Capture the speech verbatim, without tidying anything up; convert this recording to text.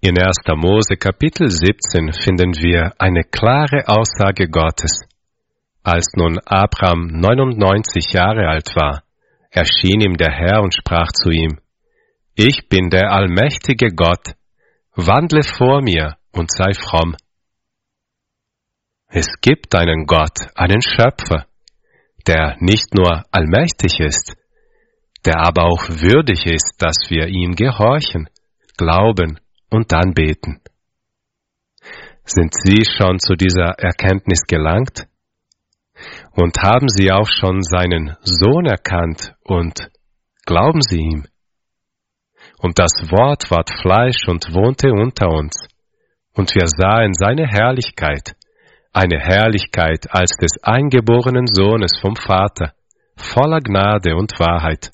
In erster Mose Kapitel siebzehn finden wir eine klare Aussage Gottes. Als nun Abraham neunundneunzig Jahre alt war, erschien ihm der Herr und sprach zu ihm: Ich bin der allmächtige Gott, wandle vor mir und sei fromm. Es gibt einen Gott, einen Schöpfer, der nicht nur allmächtig ist, der aber auch würdig ist, dass wir ihm gehorchen, glauben und anbeten. Sind Sie schon zu dieser Erkenntnis gelangt? Und haben Sie auch schon seinen Sohn erkannt und glauben Sie ihm? Und das Wort ward Fleisch und wohnte unter uns, und wir sahen seine Herrlichkeit, eine Herrlichkeit als des eingeborenen Sohnes vom Vater, voller Gnade und Wahrheit.